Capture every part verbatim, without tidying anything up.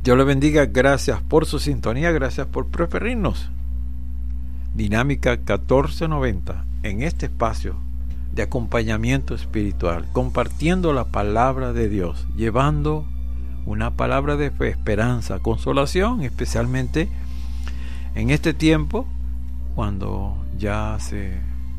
Dios le bendiga, gracias por su sintonía, gracias por preferirnos. Dinámica catorce noventa, en este espacio de acompañamiento espiritual, compartiendo la palabra de Dios, llevando una palabra de fe, esperanza, consolación, especialmente en este tiempo, cuando ya se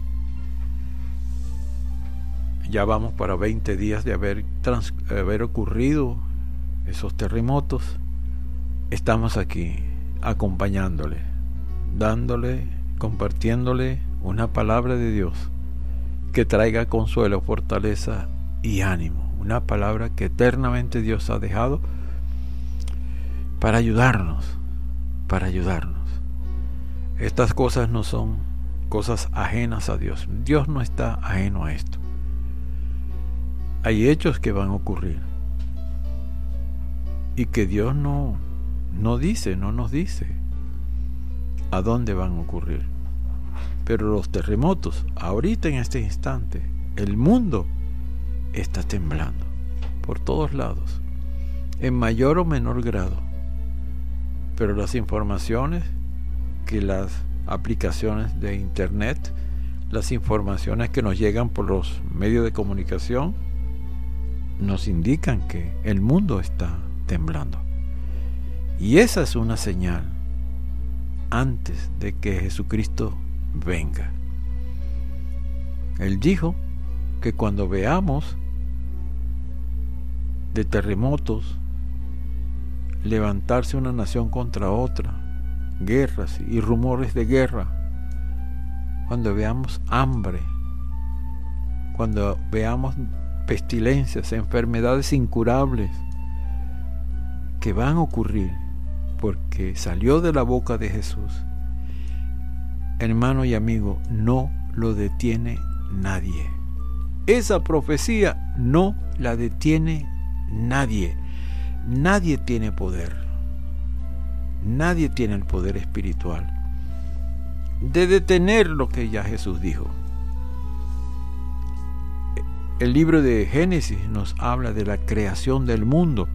ya vamos para veinte días de haber, trans, haber ocurrido esos terremotos. Estamos aquí acompañándole, dándole, compartiéndole una palabra de Dios que traiga consuelo, fortaleza y ánimo. Una palabra que eternamente Dios ha dejado para ayudarnos, para ayudarnos. Estas cosas no son cosas ajenas a Dios. Dios no está ajeno a esto. Hay hechos que van a ocurrir y que Dios no No dice, no nos dice a dónde van a ocurrir. Pero los terremotos, ahorita en este instante, el mundo está temblando por todos lados, en mayor o menor grado. Pero las informaciones que las aplicaciones de internet, las informaciones que nos llegan por los medios de comunicación, nos indican que el mundo está temblando. Y esa es una señal antes de que Jesucristo venga. Él dijo que cuando veamos de terremotos levantarse una nación contra otra, guerras y rumores de guerra, cuando veamos hambre, cuando veamos pestilencias, enfermedades incurables que van a ocurrir, porque salió de la boca de Jesús, hermano y amigo, no lo detiene nadie. Esa profecía no la detiene nadie. Nadie tiene poder. Nadie tiene el poder espiritual de detener lo que ya Jesús dijo. El libro de Génesis nos habla de la creación del mundo.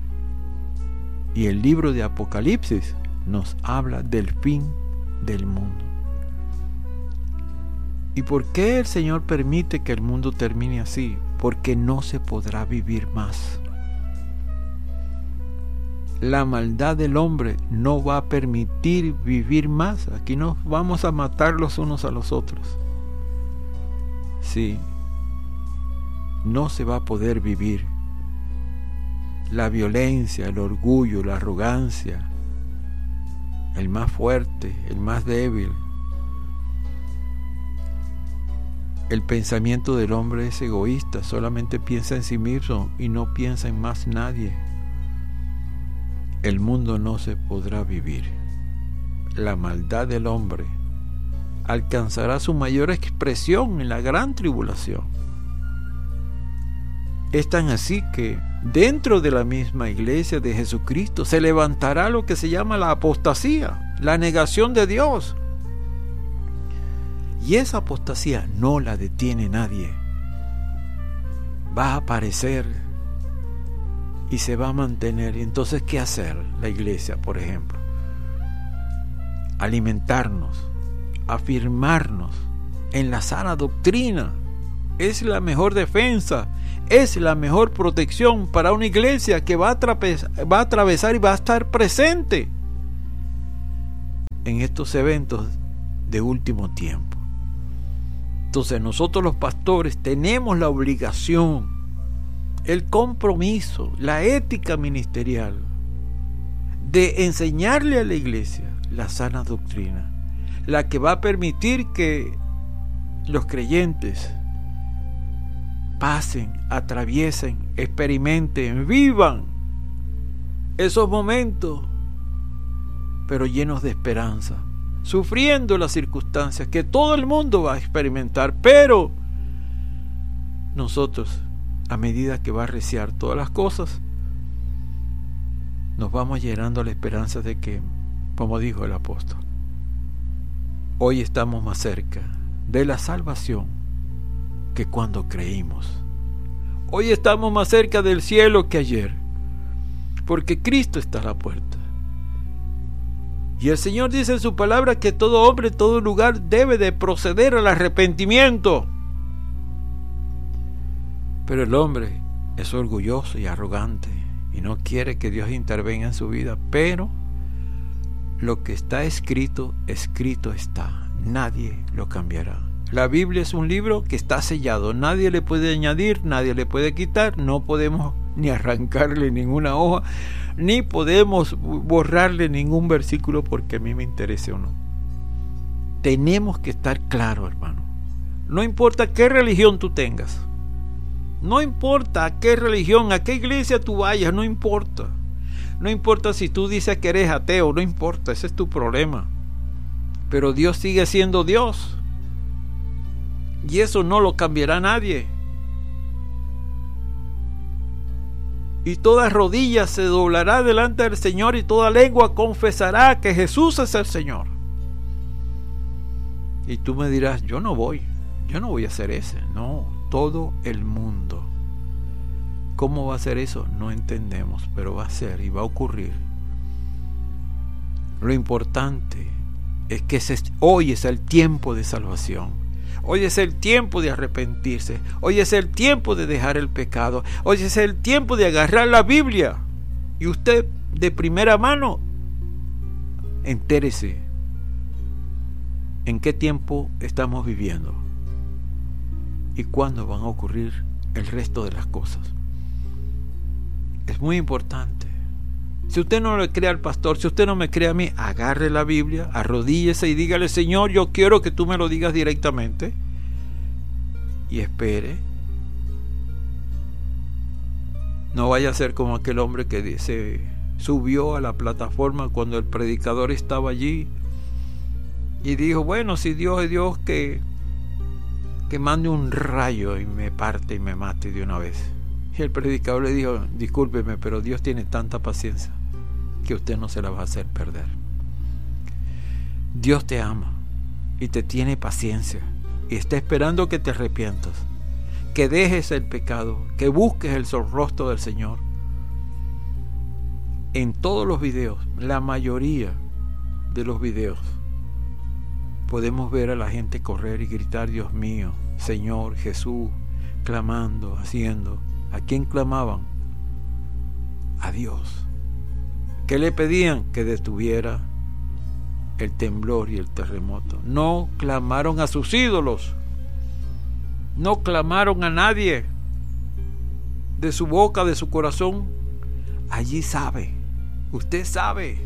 Y el libro de Apocalipsis nos habla del fin del mundo. ¿Y por qué el Señor permite que el mundo termine así? Porque no se podrá vivir más. La maldad del hombre no va a permitir vivir más. Aquí nos vamos a matar los unos a los otros. Sí, no se va a poder vivir. La violencia, el orgullo, la arrogancia, el más fuerte, el más débil. El pensamiento del hombre es egoísta, solamente piensa en sí mismo y no piensa en más nadie. El mundo no se podrá vivir. La maldad del hombre alcanzará su mayor expresión en la gran tribulación. Es tan así que dentro de la misma iglesia de Jesucristo se levantará lo que se llama la apostasía, la negación de Dios. Y esa apostasía no la detiene nadie. Va a aparecer y se va a mantener. Y entonces, ¿qué hacer la iglesia, por ejemplo? Alimentarnos, afirmarnos en la sana doctrina. Es la mejor defensa. Es la mejor protección para una iglesia que va a, va a atravesar y va a estar presente en estos eventos de último tiempo. Entonces nosotros los pastores tenemos la obligación, el compromiso, la ética ministerial de enseñarle a la iglesia la sana doctrina, la que va a permitir que los creyentes pasen, atraviesen, experimenten, vivan esos momentos, pero llenos de esperanza, sufriendo las circunstancias que todo el mundo va a experimentar, pero nosotros, a medida que va a arreciar todas las cosas, nos vamos llenando la esperanza de que, como dijo el apóstol, hoy estamos más cerca de la salvación que cuando creímos. Hoy estamos más cerca del cielo que ayer, porque Cristo está a la puerta. Y el Señor dice en su palabra que todo hombre en todo lugar debe de proceder al arrepentimiento. Pero el hombre es orgulloso y arrogante y no quiere que Dios intervenga en su vida. Pero lo que está escrito, escrito está. Nadie lo cambiará. La Biblia es un libro que está sellado. Nadie le puede añadir, nadie le puede quitar. No podemos ni arrancarle ninguna hoja, ni podemos borrarle ningún versículo porque a mí me interese o no. Tenemos que estar claros, hermano. No importa qué religión tú tengas. No importa a qué religión, a qué iglesia tú vayas, no importa. No importa si tú dices que eres ateo, no importa, ese es tu problema. Pero Dios sigue siendo Dios. Y eso no lo cambiará nadie. Y toda rodilla se doblará delante del Señor y toda lengua confesará que Jesús es el Señor. Y tú me dirás, yo no voy, yo no voy a hacer ese. No, todo el mundo. ¿Cómo va a ser eso? No entendemos, pero va a ser y va a ocurrir. Lo importante es que hoy es el tiempo de salvación. Hoy es el tiempo de arrepentirse. Hoy es el tiempo de dejar el pecado. Hoy es el tiempo de agarrar la Biblia. Y usted de primera mano, entérese en qué tiempo estamos viviendo y cuándo van a ocurrir el resto de las cosas. Es muy importante. Si usted no le cree al pastor, si usted no me cree a mí, agarre la Biblia, arrodíllese y dígale, Señor, yo quiero que tú me lo digas directamente. Y espere. No vaya a ser como aquel hombre que se subió a la plataforma cuando el predicador estaba allí y dijo, bueno, si Dios es Dios, que, que mande un rayo y me parte y me mate de una vez. Y el predicador le dijo, discúlpeme, pero Dios tiene tanta paciencia que usted no se la va a hacer perder. Dios te ama y te tiene paciencia y está esperando que te arrepientas, que dejes el pecado, que busques el rostro del Señor. En todos los videos, la mayoría de los videos, podemos ver a la gente correr y gritar, Dios mío, Señor, Jesús, clamando, haciendo. ¿A quién clamaban? A Dios. ¿Qué le pedían? Que detuviera el temblor y el terremoto. No clamaron a sus ídolos. No clamaron a nadie. De su boca, de su corazón. Allí sabe. Usted sabe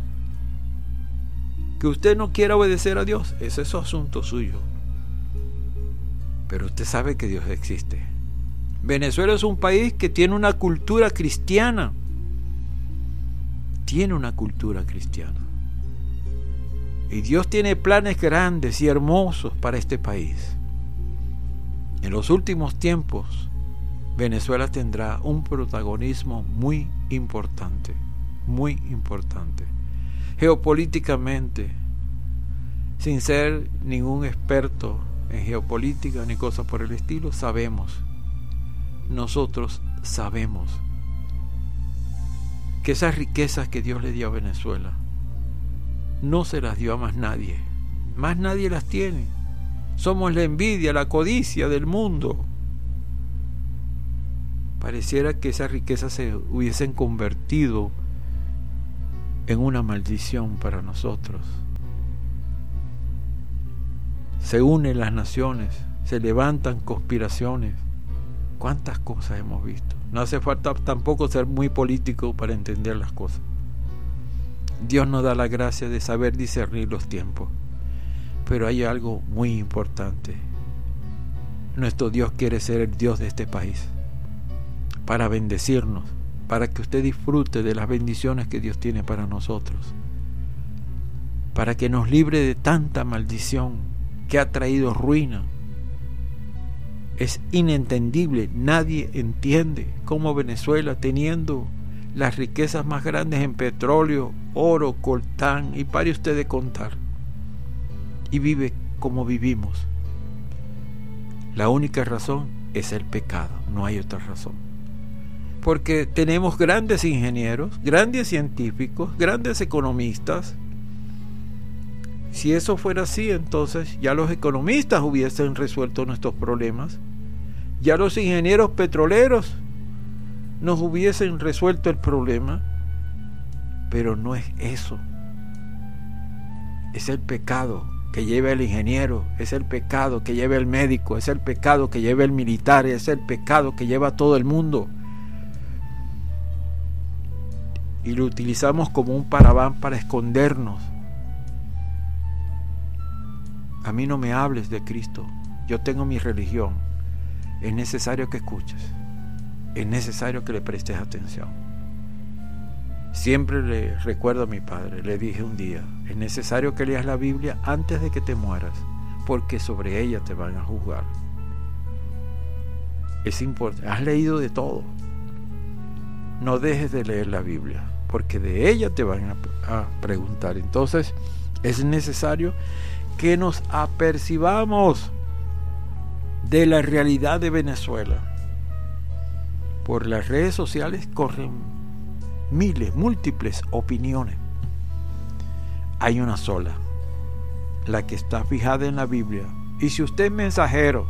que usted no quiere obedecer a Dios. Ese es su asunto suyo. Pero usted sabe que Dios existe. Venezuela es un país que tiene una cultura cristiana. Tiene una cultura cristiana. Y Dios tiene planes grandes y hermosos para este país. En los últimos tiempos, Venezuela tendrá un protagonismo muy importante, muy importante. Geopolíticamente, sin ser ningún experto en geopolítica ni cosas por el estilo, sabemos, nosotros sabemos que esas riquezas que Dios le dio a Venezuela no se las dio a más nadie. Más nadie las tiene. Somos la envidia, la codicia del mundo. Pareciera que esas riquezas se hubiesen convertido en una maldición para nosotros. Se unen las naciones, se levantan conspiraciones. ¿Cuántas cosas hemos visto? No hace falta tampoco ser muy político para entender las cosas. Dios nos da la gracia de saber discernir los tiempos. Pero hay algo muy importante. Nuestro Dios quiere ser el Dios de este país, para bendecirnos, para que usted disfrute de las bendiciones que Dios tiene para nosotros, para que nos libre de tanta maldición que ha traído ruina. Es inentendible, nadie entiende cómo Venezuela, teniendo las riquezas más grandes en petróleo, oro, coltán, y pare usted de contar, y vive como vivimos. La única razón es el pecado, no hay otra razón. porque tenemos grandes ingenieros, grandes científicos, grandes economistas. Si eso fuera así, entonces ya los economistas hubiesen resuelto nuestros problemas, ya los ingenieros petroleros nos hubiesen resuelto el problema, pero no es eso. Es el pecado que lleva el ingeniero, es el pecado que lleva el médico, es el pecado que lleva el militar, es el pecado que lleva todo el mundo. Y lo utilizamos como un paraván para escondernos. A mí no me hables de Cristo, yo tengo mi religión. Es necesario que escuches, es necesario que le prestes atención. Siempre le recuerdo a mi padre, le dije un día, es necesario que leas la Biblia antes de que te mueras, porque sobre ella te van a juzgar. Es importante, has leído de todo, no dejes de leer la Biblia, porque de ella te van a, a preguntar. Entonces es necesario que nos apercibamos de la realidad de Venezuela. Por las redes sociales corren miles, múltiples opiniones. Hay una sola, la que está fijada en la Biblia. Y si usted es mensajero,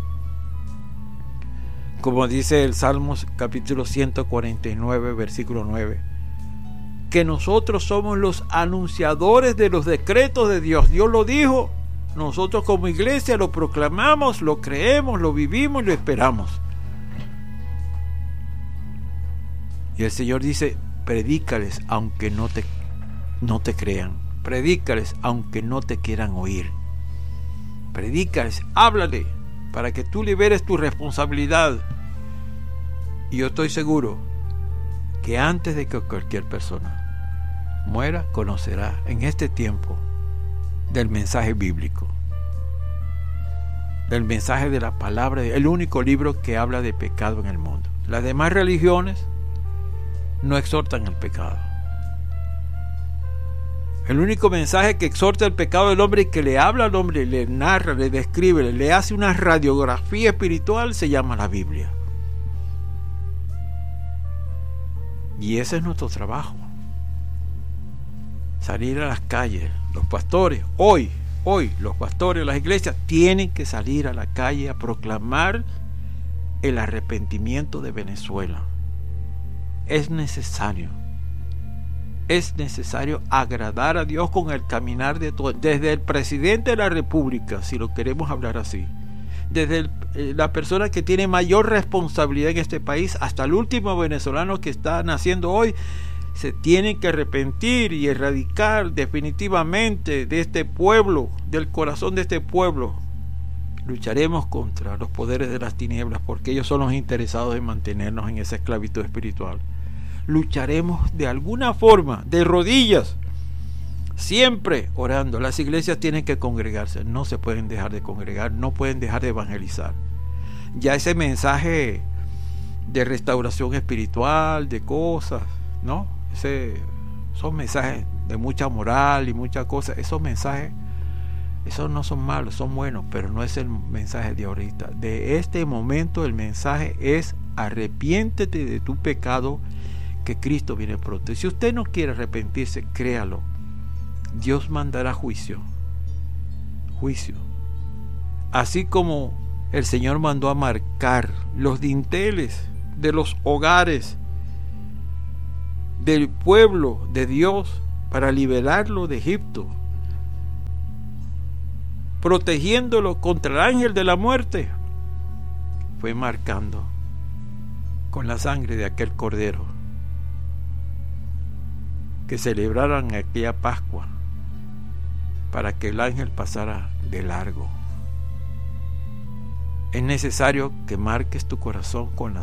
como dice el Salmos capítulo ciento cuarenta y nueve, versículo nueve, que nosotros somos los anunciadores de los decretos de Dios. Dios lo dijo, nosotros como iglesia lo proclamamos, lo creemos, lo vivimos y lo esperamos. Y el Señor dice, predícales aunque no te, no te crean. Predícales aunque no te quieran oír. Predícales, háblale, para que tú liberes tu responsabilidad. Y yo estoy seguro que antes de que cualquier persona muera, conocerá en este tiempo del mensaje bíblico, del mensaje de la palabra, el único libro que habla de pecado en el mundo. Las demás religiones no exhortan el pecado. El único mensaje que exhorta el pecado del hombre y que le habla al hombre, le narra, le describe, le hace una radiografía espiritual, se llama la Biblia. Y ese es nuestro trabajo. Salir a las calles. Los pastores, hoy, hoy, los pastores de las iglesias tienen que salir a la calle a proclamar el arrepentimiento de Venezuela. Es necesario. Es necesario agradar a Dios con el caminar de todo, desde el presidente de la República, si lo queremos hablar así, desde el, eh, la persona que tiene mayor responsabilidad en este país, hasta el último venezolano que está naciendo hoy, se tienen que arrepentir y erradicar definitivamente de este pueblo, del corazón de este pueblo. Lucharemos contra los poderes de las tinieblas, porque ellos son los interesados en mantenernos en esa esclavitud espiritual. Lucharemos de alguna forma, de rodillas, siempre orando. Las iglesias tienen que congregarse, no se pueden dejar de congregar, no pueden dejar de evangelizar. Ya ese mensaje de restauración espiritual, de cosas, ¿no? Ese, son mensajes de mucha moral y muchas cosas. Esos mensajes, esos no son malos, son buenos, pero no es el mensaje de ahorita. De este momento el mensaje es: arrepiéntete de tu pecado, que Cristo viene pronto. Y si usted no quiere arrepentirse, créalo, Dios mandará juicio. Juicio. Así como el Señor mandó a marcar los dinteles de los hogares del pueblo de Dios para liberarlo de Egipto, protegiéndolo contra el ángel de la muerte, fue marcando con la sangre de aquel cordero que celebraran aquella Pascua para que el ángel pasara de largo. Es necesario que marques tu corazón con la